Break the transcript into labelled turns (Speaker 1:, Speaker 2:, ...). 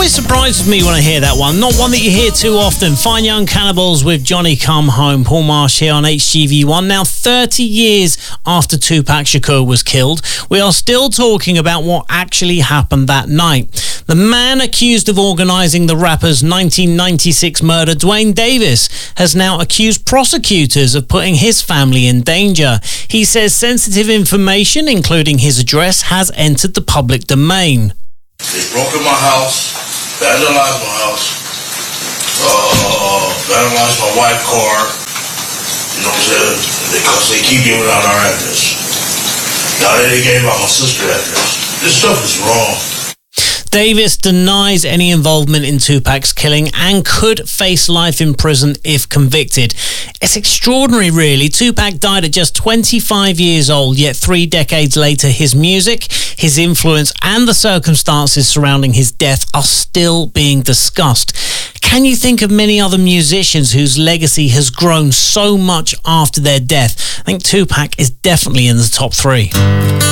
Speaker 1: always surprises me when I hear that one. Not one that you hear too often. Fine Young Cannibals with Johnny Come Home. Paul Marsh here on HGV1. Now, 30 years after Tupac Shakur was killed, we are still talking about what actually happened that night. The man accused of organising the rapper's 1996 murder, Dwayne Davis, has now accused prosecutors of putting his family in danger. He says sensitive information, including his address, has entered the public domain.
Speaker 2: They broke in my house, vandalized my house, vandalized my wife's car, you know what I'm saying? Because they keep giving out our address. Now they gave out my sister's address. This stuff is wrong.
Speaker 1: Davis denies any involvement in Tupac's killing and could face life in prison if convicted. It's extraordinary, really. Tupac died at just 25 years old, yet 3 decades later, his music, his influence, and the circumstances surrounding his death are still being discussed. Can you think of many other musicians whose legacy has grown so much after their death? I think Tupac is definitely in the top 3.